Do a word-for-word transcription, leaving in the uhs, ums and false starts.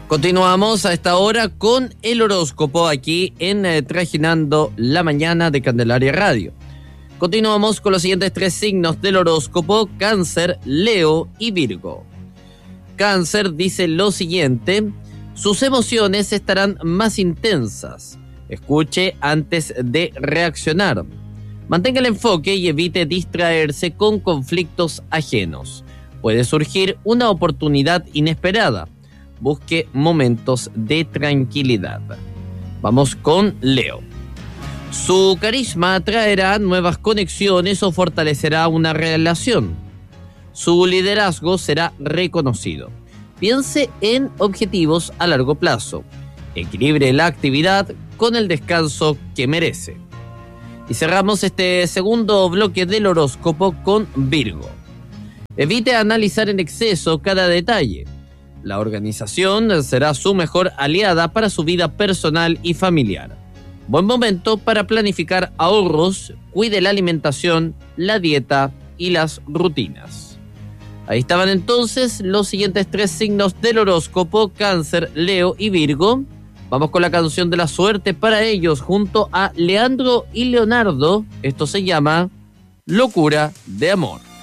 Continuamos a esta hora con el horóscopo aquí en eh, Trajinando la Mañana de Candelaria Radio. Continuamos con los siguientes tres signos del horóscopo: Cáncer, Leo y Virgo. Cáncer dice lo siguiente: sus emociones estarán más intensas. Escuche antes de reaccionar. Mantenga el enfoque y evite distraerse con conflictos ajenos. Puede surgir una oportunidad inesperada. Busque momentos de tranquilidad. Vamos con Leo. Su carisma atraerá nuevas conexiones o fortalecerá una relación. Su liderazgo será reconocido. Piense en objetivos a largo plazo. Equilibre la actividad con el descanso que merece. Y cerramos este segundo bloque del horóscopo con Virgo. Evite analizar en exceso cada detalle. La organización será su mejor aliada para su vida personal y familiar. Buen momento para planificar ahorros, cuide la alimentación, la dieta y las rutinas. Ahí estaban entonces los siguientes tres signos del horóscopo: Cáncer, Leo y Virgo. Vamos con la canción de la suerte para ellos junto a Leandro y Leonardo. Esto se llama Locura de Amor.